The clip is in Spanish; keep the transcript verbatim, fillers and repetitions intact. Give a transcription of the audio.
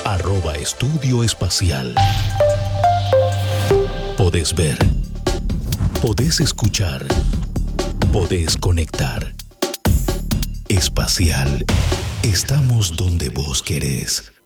Arroba Estudio Espacial. Podés ver. Podés escuchar. Podés conectar. Espacial. Estamos donde vos querés.